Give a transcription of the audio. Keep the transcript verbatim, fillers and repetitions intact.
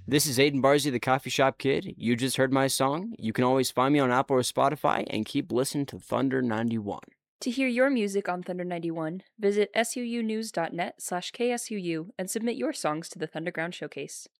This is Aiden Barzy, the Coffee Shop Kid. You just heard my song. You can always find me on Apple or Spotify, and keep listening to Thunder ninety-one. To hear your music on Thunder ninety-one, visit suunews.net slash ksuu and submit your songs to the Thunderground Showcase.